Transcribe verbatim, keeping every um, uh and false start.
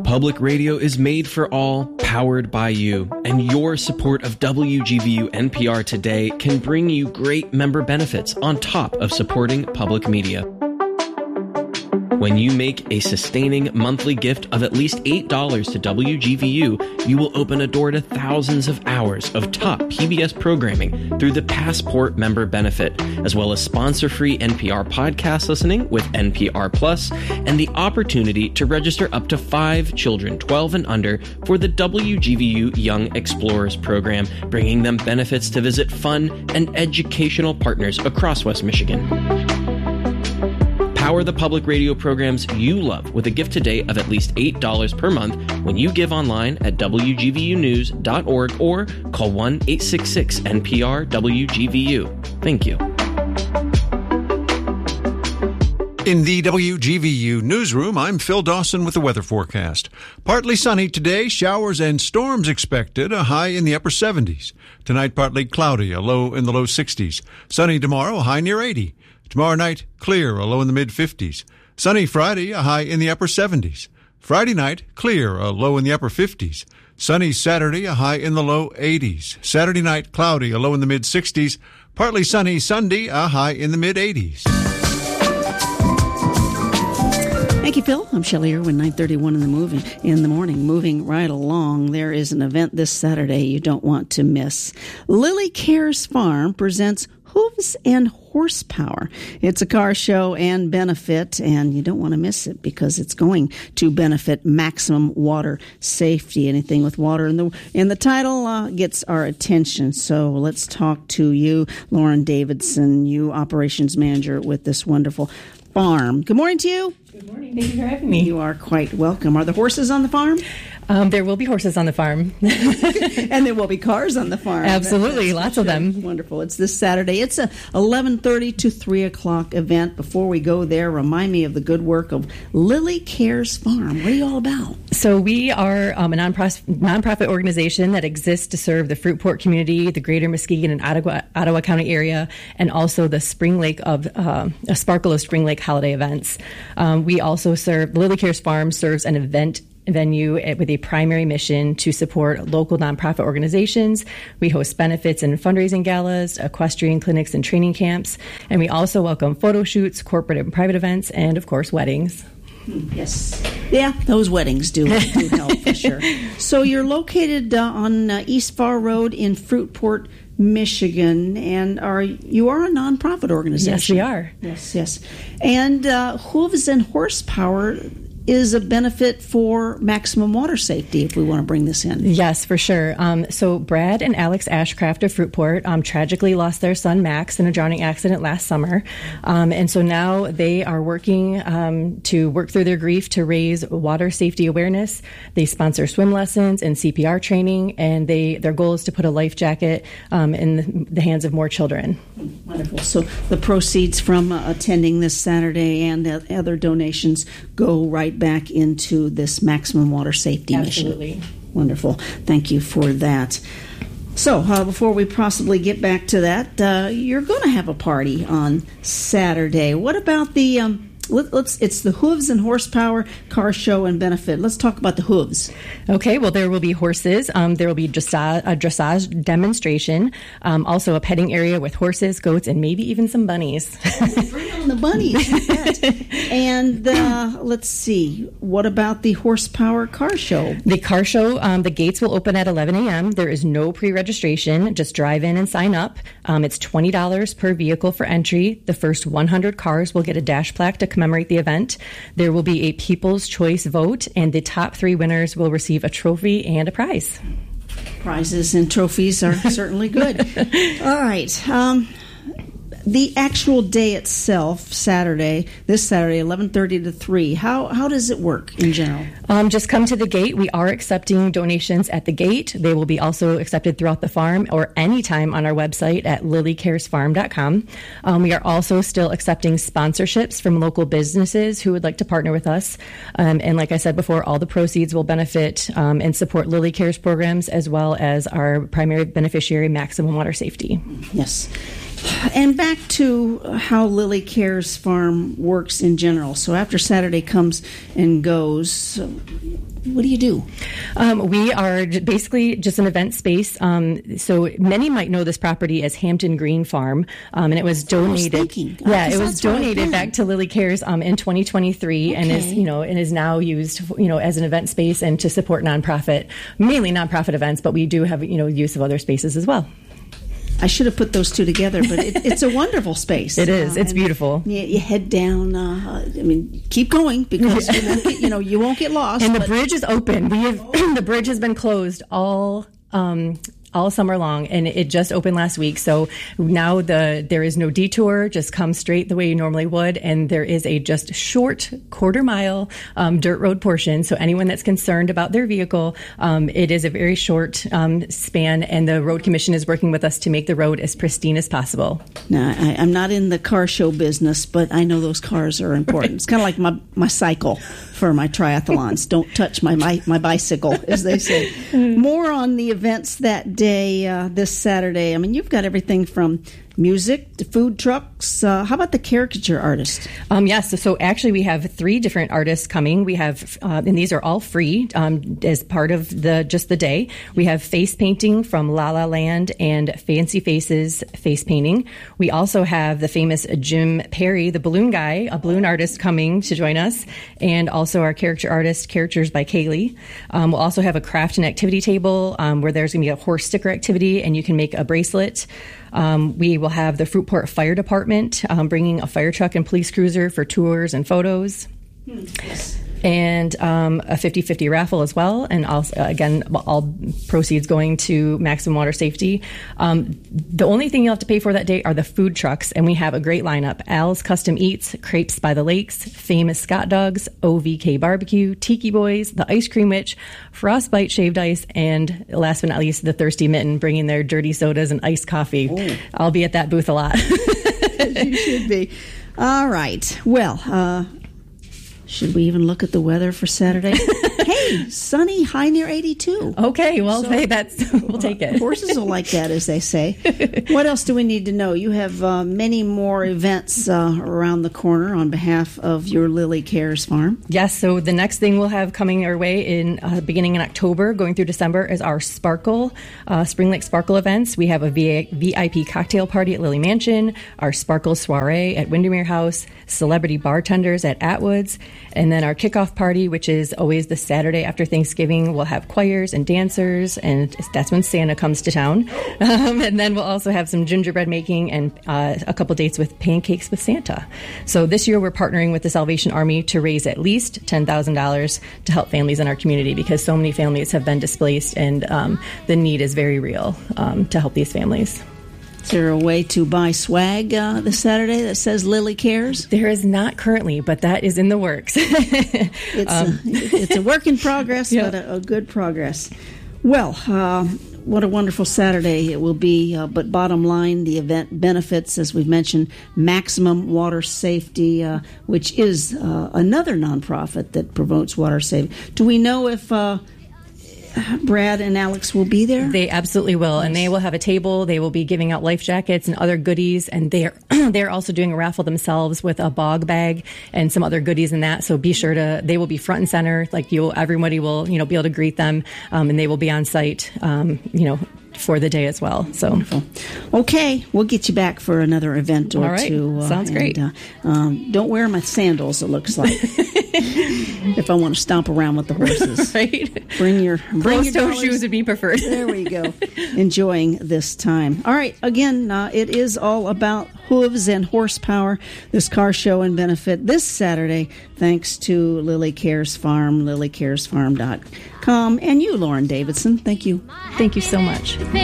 Public radio is made for all, powered by you, and your support of W G V U N P R today can bring you great member benefits on top of supporting public media. When you make a sustaining monthly gift of at least eight dollars to W G V U, you will open a door to thousands of hours of top P B S programming through the Passport member benefit, as well as sponsor-free N P R podcast listening with N P R Plus, and the opportunity to register up to five children twelve and under for the W G V U Young Explorers program, bringing them benefits to visit fun and educational partners across West Michigan. Power the public radio programs you love with a gift today of at least eight dollars per month when you give online at W G V U news dot org or call one eight six six N P R W G V U. Thank you. In the W G V U newsroom, I'm Phil Dawson with the weather forecast. Partly sunny today, showers and storms expected, a high in the upper seventies. Tonight, partly cloudy, a low in the low sixties. Sunny tomorrow, a high near eighty. Tomorrow night, clear, a low in the mid-fifties. Sunny Friday, a high in the upper seventies. Friday night, clear, a low in the upper fifties. Sunny Saturday, a high in the low eighties. Saturday night, cloudy, a low in the mid-sixties. Partly sunny Sunday, a high in the mid-eighties. Thank you, Phil. I'm Shelley Irwin, nine thirty-one in the moving in the morning. Moving right along, there is an event this Saturday you don't want to miss. Lily Cares Farm presents Hooves and Horsepower. It's a car show and benefit, and you don't want to miss it because it's going to benefit maximum water safety. Anything with water in the in the title uh, gets our attention. So let's talk to you, Lauren Davidson, you operations manager with this wonderful farm. Good morning to you. Good morning. Thank you for having me. You are quite welcome. Are the horses on the farm? Um, there will be horses on the farm. And there will be cars on the farm. Absolutely. Lots sure. of them. Wonderful. It's this Saturday. It's a eleven thirty to three o'clock event. Before we go there, remind me of the good work of Lily Cares Farm. What are you all about? So we are um, a non-profit, nonprofit organization that exists to serve the Fruitport community, the greater Muskegon and Ottawa, Ottawa County area, and also the Spring Lake of uh, a Sparkle of Spring Lake holiday events. Um, we also serve, Lily Cares Farm serves an event venue with a primary mission to support local nonprofit organizations. We host benefits and fundraising galas, equestrian clinics and training camps, and we also welcome photo shoots, corporate and private events, and of course weddings. Yes. Yeah, those weddings do, do help for sure. So you're located uh, on uh, East Far Road in Fruitport, Michigan, and are you are a nonprofit organization? Yes, we are. Yes, yes. And uh, Hooves and Horsepower is a benefit for maximum water safety if we want to bring this in. Yes, for sure. Um, so Brad and Alex Ashcraft of Fruitport um, tragically lost their son Max in a drowning accident last summer. Um, and so now they are working um, to work through their grief to raise water safety awareness. They sponsor swim lessons and C P R training, and they their goal is to put a life jacket um, in the hands of more children. Wonderful. So the proceeds from uh, attending this Saturday and uh, other donations go right back into this maximum water safety Absolutely. mission. Wonderful. Thank you for that. So uh, before we possibly get back to that, uh, you're going to have a party on Saturday. What about the... Um, Let, let's. It's the Hooves and Horsepower car show and benefit. Let's talk about the hooves. Okay. Well, there will be horses. Um, there will be dressage, a dressage demonstration. Um, also, a petting area with horses, goats, and maybe even some bunnies. Bring on the bunnies. And uh, let's see. What about the Horsepower car show? The car show. Um, the gates will open at eleven a.m. There is no pre-registration. Just drive in and sign up. Um, it's twenty dollars per vehicle for entry. The first one hundred cars will get a dash plaque to commemorate the event. There will be a People's Choice vote, and the top three winners will receive a trophy and a prize. Prizes and trophies are certainly good. All right. Um, the actual day itself, Saturday, this Saturday, eleven thirty to three, how how does it work in general? Um, just come to the gate. We are accepting donations at the gate. They will be also accepted throughout the farm or anytime on our website at lily cares farm dot com. Um, we are also still accepting sponsorships from local businesses who would like to partner with us. Um, and like I said before, all the proceeds will benefit um, and support Lily Cares programs as well as our primary beneficiary, Maximum Water Safety. Yes. And back to how Lily Cares Farm works in general. So after Saturday comes and goes, what do you do? Um, we are basically just an event space. Um, so many might know this property as Hampton Green Farm, um, and it was donated. Yeah, it was donated back to Lily Cares um, in twenty twenty-three, okay. and is you know and is now used you know as an event space and to support nonprofit, mainly nonprofit events. But we do have you know use of other spaces as well. I should have put those two together, but it, it's a wonderful space. It is. Uh, it's beautiful. You, you head down. Uh, I mean, keep going because you, won't get, you know you won't get lost. And the bridge is open. We have the bridge has been closed all. Um, all summer long, and it just opened last week. So now the there is no detour, just come straight the way you normally would, and there is a just short quarter mile um, dirt road portion. So anyone that's concerned about their vehicle, um, it is a very short um, span, and the road commission is working with us to make the road as pristine as possible. Now, I, I'm not in the car show business, but I know those cars are important. Right. It's kind of like my, my cycle for my triathlons. Don't touch my, my, my bicycle, as they say. More on the events that day. Uh, this Saturday. I mean, you've got everything from music to food trucks. Uh, how about the caricature artist? Um, yes. So, so actually, we have three different artists coming. We have, uh, and these are all free um, as part of the just the day. We have face painting from La La Land and Fancy Faces face painting. We also have the famous Jim Perry, the balloon guy, a balloon artist, coming to join us, and also our character artist, Characters by Kaylee. Um, we'll also have a craft and activity table um, where there's going to be a horse sticker activity, and you can make a bracelet. Um, we will have the Fruitport Fire Department um, bringing a fire truck and police cruiser for tours and photos. Hmm. Yes. And um, a fifty-fifty raffle as well. And also, again, all proceeds going to Maximum Water Safety. Um, the only thing you'll have to pay for that day are the food trucks. And we have a great lineup. Al's Custom Eats, Crepes by the Lakes, Famous Scott Dogs, O V K Barbecue, Tiki Boys, The Ice Cream Witch, Frostbite Shaved Ice, and last but not least, the Thirsty Mitten, bringing their dirty sodas and iced coffee. Ooh. I'll be at that booth a lot. You should be. All right. Well, uh, should we even look at the weather for Saturday? Hey, sunny, high near eighty-two. Okay, well, so, hey, that's we'll take it. Horses will like that, as they say. What else do we need to know? You have uh, many more events uh, around the corner on behalf of your Lily Cares Farm. Yes, so the next thing we'll have coming our way in uh, beginning in October, going through December, is our Sparkle, uh, Spring Lake Sparkle events. We have a V I P cocktail party at Lily Mansion, our Sparkle Soiree at Windermere House, celebrity bartenders at Atwoods, and then our kickoff party, which is always the Saturday after Thanksgiving. We'll have choirs and dancers, and that's when Santa comes to town. Um, and then we'll also have some gingerbread making and uh, a couple dates with Pancakes with Santa. So this year we're partnering with the Salvation Army to raise at least ten thousand dollars to help families in our community, because so many families have been displaced, and um, the need is very real um, to help these families. Is there a way to buy swag uh, this Saturday that says Lily Cares? There is not currently, but that is in the works. it's, um, a, it's a work in progress, yeah. but a, a good progress. Well, uh, what a wonderful Saturday it will be. Uh, but bottom line, the event benefits, as we've mentioned, Maximum Water Safety, uh, which is uh, another nonprofit that promotes water saving. Do we know if... Uh, Brad and Alex will be there? They absolutely will, and they will have a table. They will be giving out life jackets and other goodies, and they're they're also doing a raffle themselves with a bog bag and some other goodies in that. So be sure to. They will be front and center. Like you, everybody will you know be able to greet them, um, and they will be on site. Um, you know. For the day as well. So, wonderful. Okay, we'll get you back for another event or All right. two. Uh, Sounds and, great. Uh, um, don't wear my sandals, it looks like. If I want to stomp around with the horses. Right. Bring your bring your toe shoes would be preferred. There we go. Enjoying this time. All right, again, uh, it is all about hooves and horsepower, this car show and benefit this Saturday, thanks to Lily Cares Farm, lily cares farm dot com, and you, Lauren Davidson. Thank you. Thank you so much.